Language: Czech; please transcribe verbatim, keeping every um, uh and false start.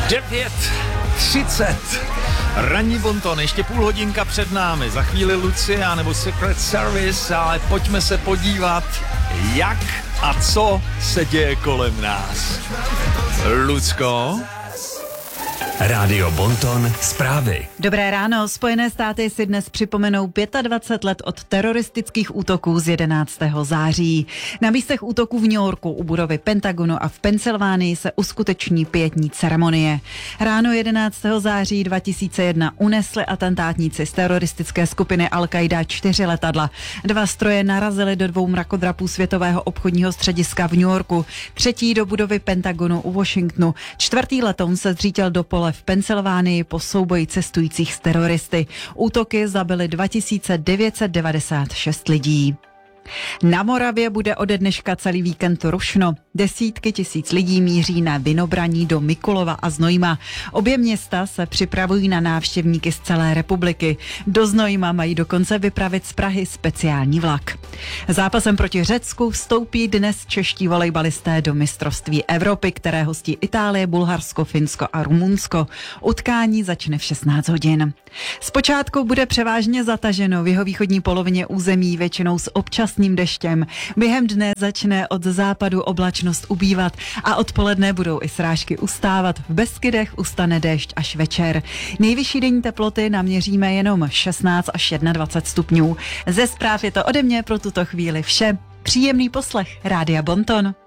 devět třicet. Ranní bonton, ještě půl hodinka před námi. Za chvíli Lucia nebo Secret Service, ale pojďme se podívat, jak a co se děje kolem nás. Lucko? Rádio Bonton zprávy. Dobré ráno. Spojené státy si dnes připomenou dvacet pět let od teroristických útoků z jedenáctého září. Na místech útoků v New Yorku, u budovy Pentagonu a v Pensylvánii se uskuteční pietní ceremonie. Ráno jedenáctého září dva tisíce jedna unesli atentátníci z teroristické skupiny Al-Qaida čtyři letadla. Dva stroje narazily do dvou mrakodrapů Světového obchodního střediska v New Yorku, třetí do budovy Pentagonu u Washingtonu. Čtvrtý letoun se zřítil do pole v Pensylvánii po souboji cestujících s teroristy. Útoky zabily dva tisíce devět set devadesát šest lidí. Na Moravě bude ode dneška celý víkend rušno. Desítky tisíc lidí míří na Vinobraní do Mikulova a Znojma. Obě města se připravují na návštěvníky z celé republiky. Do Znojma mají dokonce vypravit z Prahy speciální vlak. Zápasem proti Řecku vstoupí dnes čeští volejbalisté do mistrovství Evropy, které hostí Itálie, Bulharsko, Finsko a Rumunsko. Utkání začne v šestnáct hodin. Zpočátku bude převážně zataženo v jihovýchodní polovině území, většinou s občasným deštěm. Během dne začne od západu oblačnost ubývat a odpoledne budou i srážky ustávat. V Beskydech ustane déšť až večer. Nejvyšší denní teploty naměříme jenom šestnáct až dvacet jedna stupňů. Ze zpráv je to ode mě pro tuto chvíli vše. Příjemný poslech Rádia Bonton.